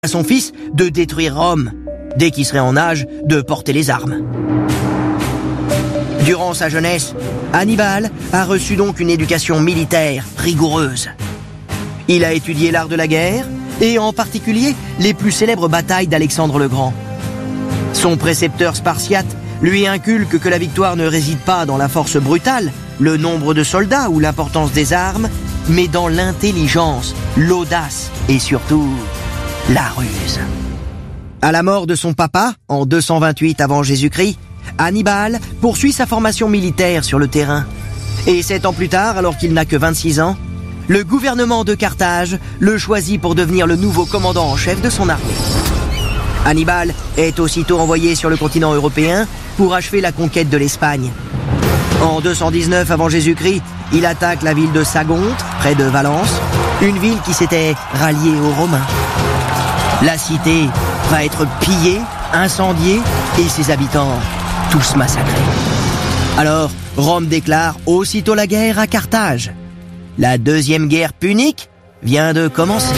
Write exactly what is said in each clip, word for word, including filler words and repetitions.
à son fils de détruire Rome, dès qu'il serait en âge de porter les armes. Durant sa jeunesse, Hannibal a reçu donc une éducation militaire rigoureuse. Il a étudié l'art de la guerre, et en particulier les plus célèbres batailles d'Alexandre le Grand. Son précepteur spartiate lui inculque que la victoire ne réside pas dans la force brutale, le nombre de soldats ou l'importance des armes, mais dans l'intelligence, l'audace et surtout la ruse. À la mort de son papa, en deux cent vingt-huit avant Jésus-Christ, Hannibal poursuit sa formation militaire sur le terrain. Et sept ans plus tard, alors qu'il n'a que vingt-six ans, le gouvernement de Carthage le choisit pour devenir le nouveau commandant en chef de son armée. Hannibal est aussitôt envoyé sur le continent européen pour achever la conquête de l'Espagne. En deux cent dix-neuf avant Jésus-Christ, il attaque la ville de Sagonte, près de Valence, une ville qui s'était ralliée aux Romains. La cité va être pillée, incendiée et ses habitants tous massacrés. Alors, Rome déclare aussitôt la guerre à Carthage. La deuxième guerre punique vient de commencer.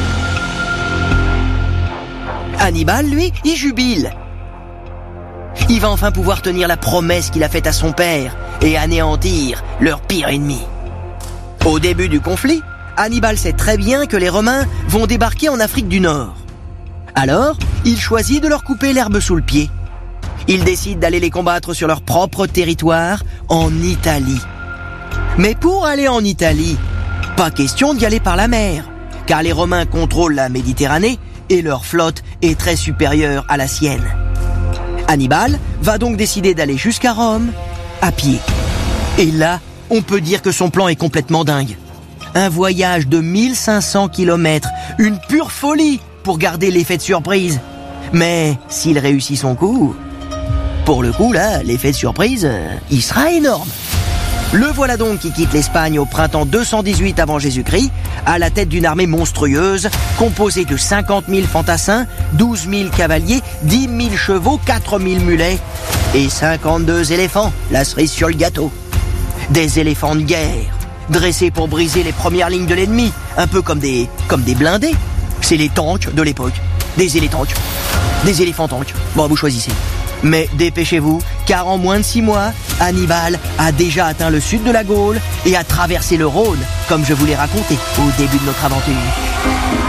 Hannibal, lui, il jubile. Il va enfin pouvoir tenir la promesse qu'il a faite à son père et anéantir leur pire ennemi. Au début du conflit, Hannibal sait très bien que les Romains vont débarquer en Afrique du Nord. Alors, il choisit de leur couper l'herbe sous le pied. Il décide d'aller les combattre sur leur propre territoire, en Italie. Mais pour aller en Italie, pas question d'y aller par la mer, car les Romains contrôlent la Méditerranée et leur flotte est très supérieure à la sienne. Hannibal va donc décider d'aller jusqu'à Rome, à pied. Et là, on peut dire que son plan est complètement dingue. Un voyage de mille cinq cents kilomètres, une pure folie pour garder l'effet de surprise. Mais s'il réussit son coup, pour le coup là, l'effet de surprise, il sera énorme. Le voilà donc qui quitte l'Espagne au printemps deux cent dix-huit avant Jésus-Christ, à la tête d'une armée monstrueuse, composée de cinquante mille fantassins, douze mille cavaliers, dix mille chevaux, quatre mille mulets et cinquante-deux éléphants, la cerise sur le gâteau. Des éléphants de guerre, dressés pour briser les premières lignes de l'ennemi, un peu comme des, comme des blindés. C'est les tanks de l'époque, des élétanks, des éléphants-tanks. Bon, vous choisissez. Mais dépêchez-vous, car en moins de six mois, Hannibal a déjà atteint le sud de la Gaule et a traversé le Rhône, comme je vous l'ai raconté au début de notre aventure.